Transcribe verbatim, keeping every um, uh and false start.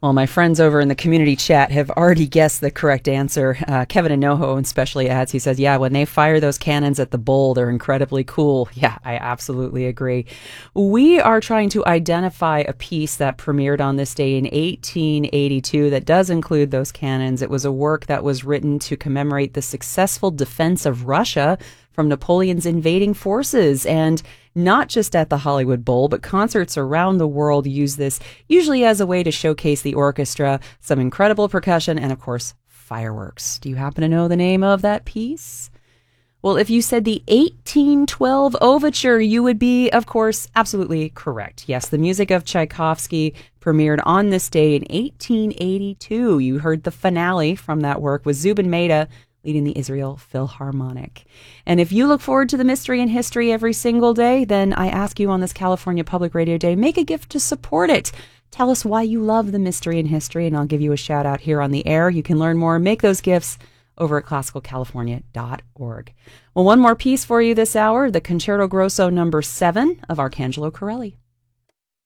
Well, my friends over in the community chat have already guessed the correct answer. Uh, Kevin Anoho especially adds, he says, yeah, when they fire those cannons at the bull, they're incredibly cool. Yeah, I absolutely agree. We are trying to identify a piece that premiered on this day in eighteen eighty-two that does include those cannons. It was a work that was written to commemorate the successful defense of Russia from Napoleon's invading forces. And not just at the Hollywood Bowl, but concerts around the world use this usually as a way to showcase the orchestra, some incredible percussion, and of course, fireworks. Do you happen to know the name of that piece? Well, if you said the eighteen twelve Overture, you would be, of course, absolutely correct. Yes, the music of Tchaikovsky premiered on this day in eighteen eighty-two. You heard the finale from that work with Zubin Mehta leading the Israel Philharmonic. And if you look forward to the mystery and history every single day, then I ask you on this California Public Radio Day, make a gift to support it. Tell us why you love the mystery and history, and I'll give you a shout out here on the air. You can learn more and make those gifts over at classical california dot org. Well, one more piece for you this hour, the Concerto Grosso number seven of Arcangelo Corelli.